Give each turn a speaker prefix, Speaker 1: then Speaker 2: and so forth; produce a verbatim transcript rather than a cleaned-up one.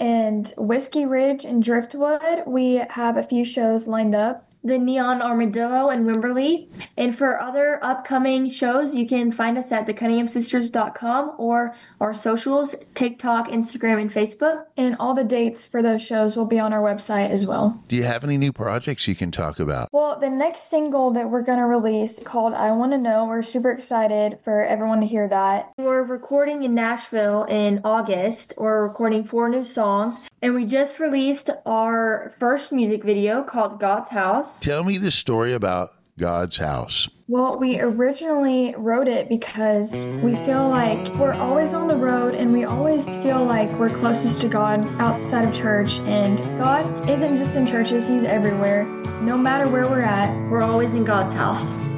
Speaker 1: and Whiskey Ridge and Driftwood, we have a few shows lined up.
Speaker 2: The Neon Armadillo in Wimberley. And for other upcoming shows, you can find us at the cunningham sisters dot com or our socials, TikTok, Instagram, and Facebook.
Speaker 1: And all the dates for those shows will be on our website as well.
Speaker 3: Do you have any new projects you can talk about?
Speaker 1: Well, the next single that we're going to release called I Want to Know, we're super excited for everyone to hear that.
Speaker 2: We're recording in Nashville in August. We're recording four new songs. And we just released our first music video called God's House.
Speaker 3: Tell me the story about God's House.
Speaker 1: Well, we originally wrote it because we feel like we're always on the road and we always feel like we're closest to God outside of church. And God isn't just in churches, He's everywhere. No matter where we're at,
Speaker 2: we're always in God's house.